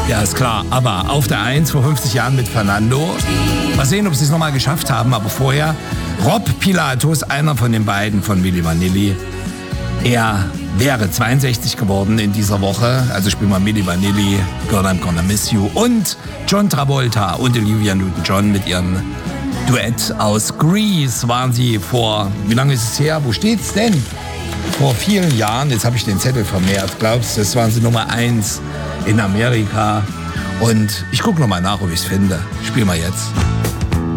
Ja, ist klar. Aber auf der 1 vor 50 Jahren mit Fernando. Mal sehen, ob sie es nochmal geschafft haben. Aber vorher Rob Pilatus, einer von den beiden von Milli Vanilli. Er wäre 62 geworden in dieser Woche. Also spielen wir Milli Vanilli, Girl I'm Gonna Miss You. Und John Travolta und Olivia Newton-John mit ihrem Duett aus Grease waren sie vor, wie lange ist es her? Wo steht's denn? Vor vielen Jahren, jetzt habe ich den Zettel vermehrt, glaubst du, das waren sie Nummer 1 in Amerika. Und ich gucke nochmal nach, ob ich es finde. Spielen wir jetzt.